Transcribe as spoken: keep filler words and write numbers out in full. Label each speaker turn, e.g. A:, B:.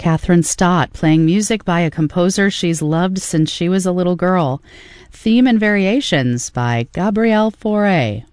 A: Catherine Stott playing music by a composer she's loved since she was a little girl. Theme and Variations by Gabrielle Fauré.